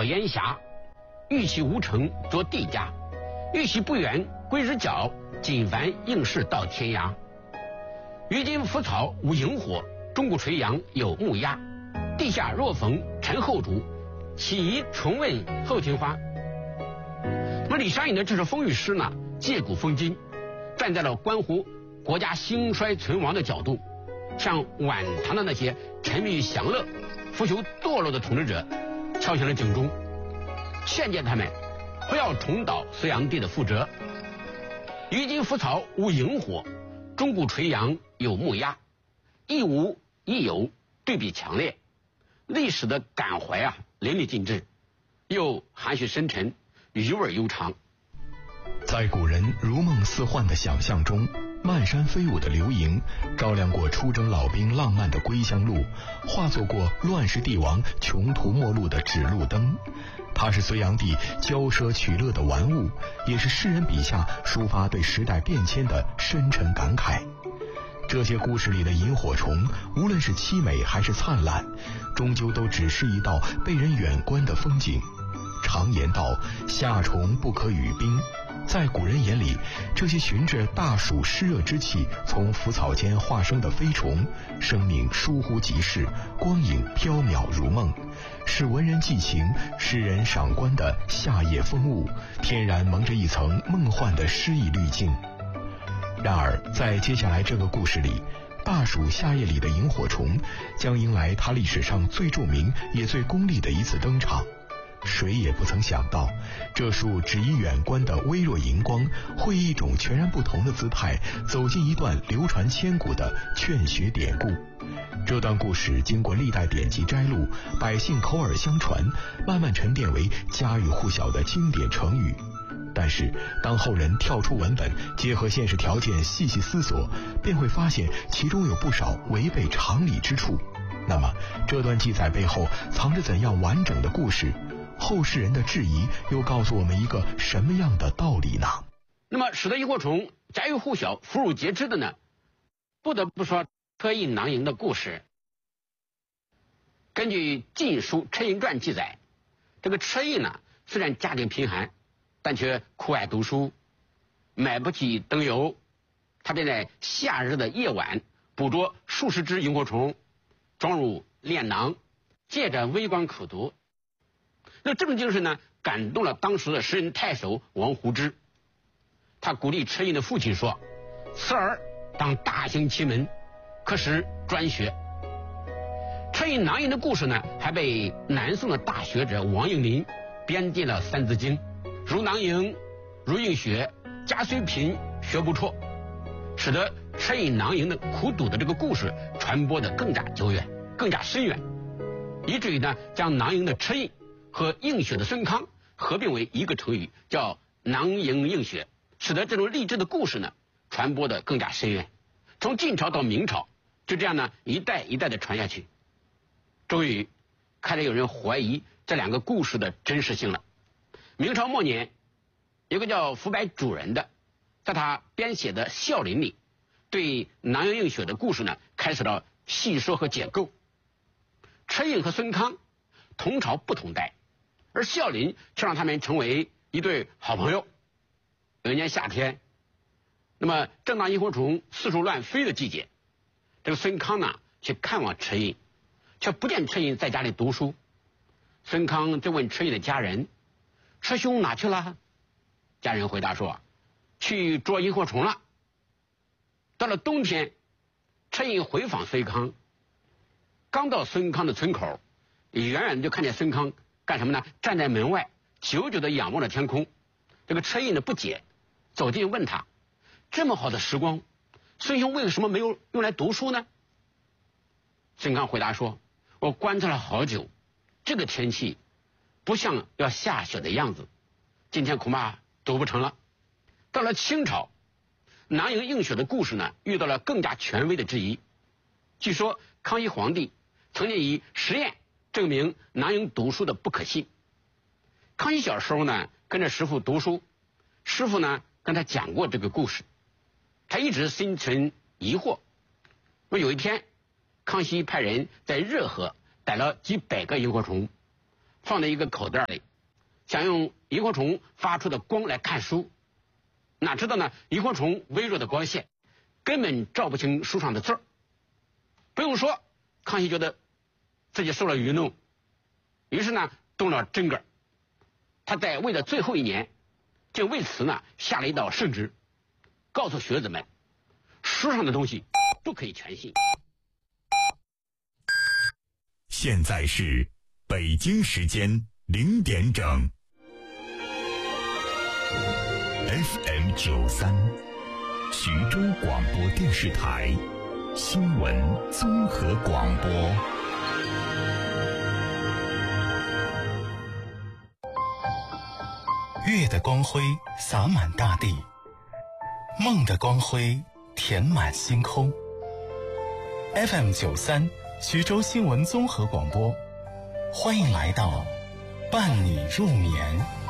过烟霞，欲其无成，着地家；欲其不远，归日角。锦帆应试到天涯。于今浮草无萤火，钟鼓垂杨有木鸦。地下若逢陈后主，岂宜重问后庭花。那么李商隐的这首风雨诗呢，借古讽今，站在了关乎国家兴衰存亡的角度，向晚唐的那些沉迷于享乐、腐朽堕落的统治者敲响了警钟，劝诫他们不要重蹈隋炀帝的覆辙。于今浮草无萤火，钟鼓垂杨有木鸦。亦无亦有，对比强烈，历史的感怀啊淋漓尽致，又含蓄深沉，余味悠长。 在古人如梦似幻的想象中，漫山飞舞的流萤照亮过出征老兵浪漫的归乡路，化作过乱世帝王穷途末路的指路灯。它是隋炀帝骄奢取乐的玩物，也是诗人笔下抒发对时代变迁的深沉感慨。这些故事里的萤火虫，无论是凄美还是灿烂，终究都只是一道被人远观的风景。常言道，夏虫不可语冰。在古人眼里，这些循着大暑湿热之气从腐草间化生的飞虫，生命疏忽即逝，光影飘渺如梦，是文人寄情、诗人赏观的夏夜风物，天然蒙着一层梦幻的诗意滤镜。然而在接下来这个故事里，大暑夏夜里的萤火虫将迎来它历史上最著名也最功利的一次登场。谁也不曾想到，这束只以远观的微弱荧光，会以一种全然不同的姿态走进一段流传千古的劝学典故。这段故事经过历代典籍摘录，百姓口耳相传，慢慢沉淀为家喻户晓的经典成语。但是当后人跳出文本，结合现实条件细细思索，便会发现其中有不少违背常理之处。那么这段记载背后藏着怎样完整的故事？后世人的质疑又告诉我们一个什么样的道理呢？ 那么使得萤火虫家喻户晓、妇孺皆知的呢，不得不说车胤囊萤的故事。根据《晋书·车胤传》记载，这个车胤呢，虽然家境贫寒，但却酷爱读书，买不起灯油，他便在夏日的夜晚捕捉数十只萤火虫，装入炼囊，借着微光可读。那这种精神呢，感动了当时的诗人太守王胡之。他鼓励车胤的父亲说：“此儿当大行其门，可使专学。”车胤囊萤的故事呢，还被南宋的大学者王应麟编进了《三字经》，如囊萤，如映雪，家虽贫，学不辍，使得车胤囊萤的苦读的这个故事传播的更加久远，更加深远，以至于呢，将囊萤的车胤和映雪的孙康合并为一个成语，叫囊萤映雪，使得这种励志的故事呢，传播的更加深远。从晋朝到明朝，就这样呢，一代一代的传下去。终于开始有人怀疑这两个故事的真实性了。明朝末年，有个叫福柏主人的，在他编写的《孝林》里，对囊萤映雪的故事呢，开始了细说和解构。车胤和孙康同朝不同代，而孝林却让他们成为一对好朋友。有一年夏天，那么正当萤火虫四处乱飞的季节，这个孙康呢去看望车胤，却不见车胤在家里读书。孙康就问车胤的家人：“车兄哪去了？”家人回答说：“去捉萤火虫了。”到了冬天，车胤回访孙康，刚到孙康的村口，远远就看见孙康干什么呢？站在门外，久久的仰望着天空。这个车胤呢不解，走近问他：“这么好的时光，孙兄为什么没有用来读书呢？”孙康回答说：“我观察了好久，这个天气不像要下雪的样子，今天恐怕读不成了。”到了清朝，囊萤映雪的故事呢，遇到了更加权威的质疑。据说康熙皇帝曾经以实验证明囊萤读书的不可信。康熙小时候呢，跟着师傅读书，师傅呢跟他讲过这个故事，他一直心存疑惑。有一天，康熙派人在热河逮了几百个萤火虫， 放在一个口袋里，想用萤火虫发出的光来看书，哪知道呢，萤火虫微弱的光线根本照不清书上的字儿。不用说，康熙觉得自己受了愚弄，于是呢动了真格。他在位的最后一年，竟为此呢下了一道圣旨，告诉学子们，书上的东西不可以全信。 现在是北京时间0点整。FM 93，徐州广播电视台新闻综合广播。 月的光辉洒满大地，梦的光辉填满星空。FM 93，徐州新闻综合广播，欢迎来到伴你入眠。